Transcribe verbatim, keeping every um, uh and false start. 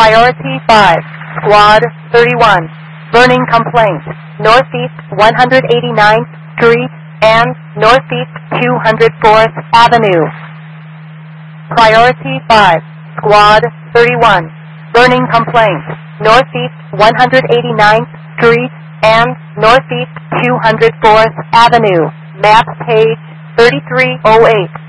Priority five, Squad thirty-one. Burning complaint, Northeast one hundred eighty-ninth Street and Northeast two hundred fourth Avenue. Priority five, Squad thirty-one. Burning complaint, Northeast one hundred eighty-ninth Street and Northeast two hundred fourth Avenue. Map page thirty-three oh eight.